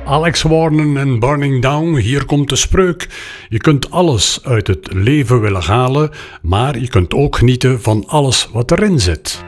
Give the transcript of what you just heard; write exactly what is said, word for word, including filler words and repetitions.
Alex Warren en Burning Down, hier komt de spreuk. Je kunt alles uit het leven willen halen, maar je kunt ook genieten van alles wat erin zit.